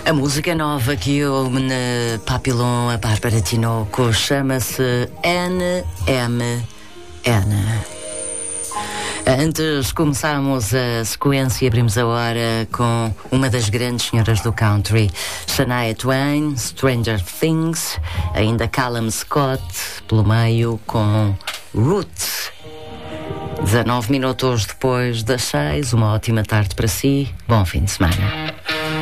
A música nova que eu na Papillon, a Bárbara Tinoco, chama-se NMN. Antes começámos a sequência e abrimos a hora com uma das grandes senhoras do country, Shania Twain, Stranger Things, ainda Callum Scott pelo meio com Roots. 19 minutos depois das 6, uma ótima tarde para si, bom fim de semana.